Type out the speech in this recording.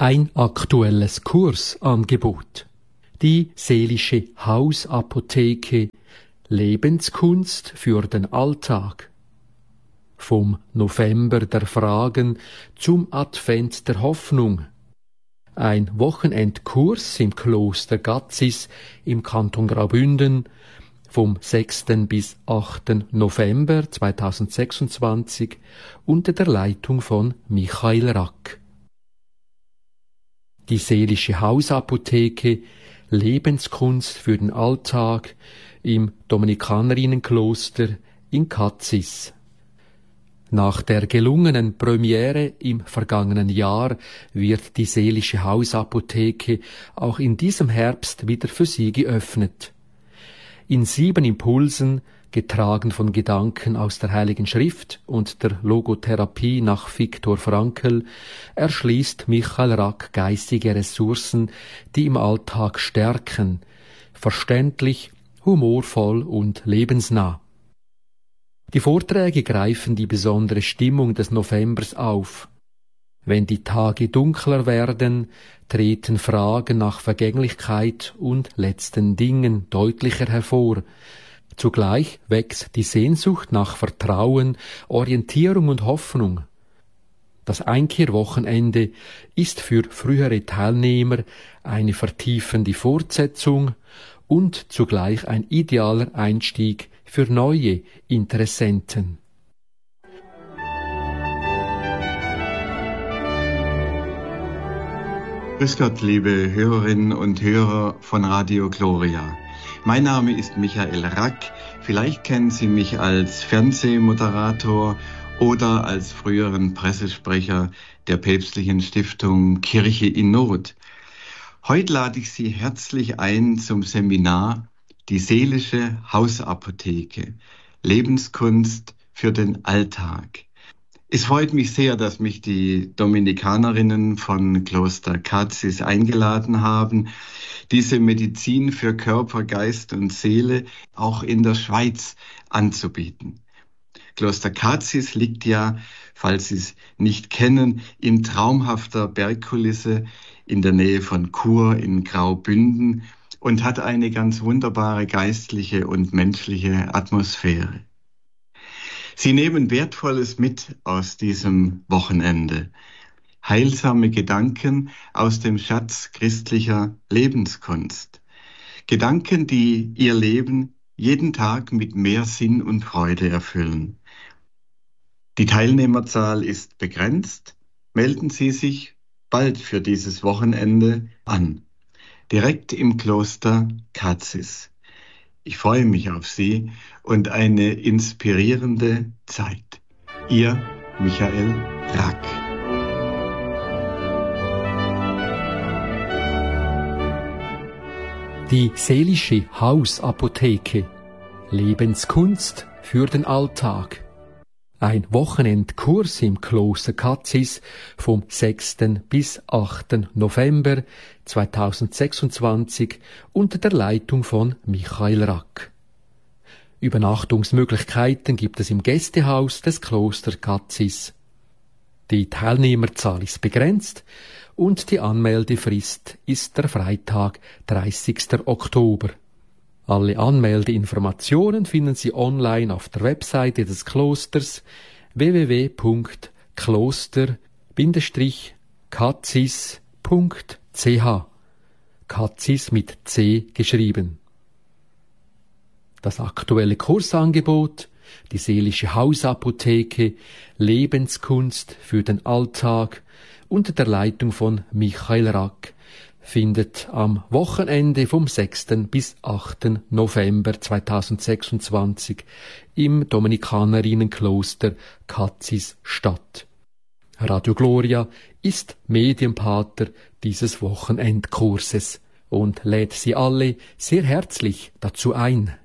Ein aktuelles Kursangebot. Die seelische Hausapotheke Lebenskunst für den Alltag. Vom November der Fragen zum Advent der Hoffnung. Ein Wochenendkurs im Kloster Gazis im Kanton Graubünden vom 6. bis 8. November 2026 unter der Leitung von Michael Rack. Die seelische Hausapotheke Lebenskunst für den Alltag im Dominikanerinnenkloster in Gazis. Nach der gelungenen Premiere im vergangenen Jahr wird die seelische Hausapotheke auch in diesem Herbst wieder für Sie geöffnet. In 7 Impulsen, getragen von Gedanken aus der Heiligen Schrift und der Logotherapie nach Viktor Frankl, erschließt Michael Rack geistige Ressourcen, die im Alltag stärken, verständlich, humorvoll und lebensnah. Die Vorträge greifen die besondere Stimmung des Novembers auf. Wenn die Tage dunkler werden, treten Fragen nach Vergänglichkeit und letzten Dingen deutlicher hervor. Zugleich wächst die Sehnsucht nach Vertrauen, Orientierung und Hoffnung. Das Einkehrwochenende ist für frühere Teilnehmer eine vertiefende Fortsetzung und zugleich ein idealer Einstieg für neue Interessenten. Grüß Gott, liebe Hörerinnen und Hörer von Radio Gloria. Mein Name ist Michael Rack. Vielleicht kennen Sie mich als Fernsehmoderator oder als früheren Pressesprecher der päpstlichen Stiftung Kirche in Not. Heute lade ich Sie herzlich ein zum Seminar Die seelische Hausapotheke – Lebenskunst für den Alltag. Es freut mich sehr, dass mich die Dominikanerinnen von Kloster Gazis eingeladen haben, diese Medizin für Körper, Geist und Seele auch in der Schweiz anzubieten. Kloster Gazis liegt ja, falls Sie es nicht kennen, in traumhafter Bergkulisse in der Nähe von Chur in Graubünden und hat eine ganz wunderbare geistliche und menschliche Atmosphäre. Sie nehmen Wertvolles mit aus diesem Wochenende. Heilsame Gedanken aus dem Schatz christlicher Lebenskunst. Gedanken, die Ihr Leben jeden Tag mit mehr Sinn und Freude erfüllen. Die Teilnehmerzahl ist begrenzt. Melden Sie sich bald für dieses Wochenende an. Direkt im Kloster Gazis. Ich freue mich auf Sie und eine inspirierende Zeit. Ihr Michael Rack. Die seelische Hausapotheke Lebenskunst für den Alltag. Ein Wochenendkurs im Kloster Gazis vom 6. bis 8. November 2026 unter der Leitung von Michael Rack. Übernachtungsmöglichkeiten gibt es im Gästehaus des Kloster Gazis. Die Teilnehmerzahl ist begrenzt und die Anmeldefrist ist der Freitag, 30. Oktober. Alle Anmeldeinformationen finden Sie online auf der Webseite des Klosters www.kloster-gazis.ch. Gazis mit C geschrieben. Das aktuelle Kursangebot, die seelische Hausapotheke, Lebenskunst für den Alltag unter der Leitung von Michael Rack, findet am Wochenende vom 6. bis 8. November 2026 im Dominikanerinnenkloster Gazis statt. Radio Gloria ist Medienpater dieses Wochenendkurses und lädt Sie alle sehr herzlich dazu ein.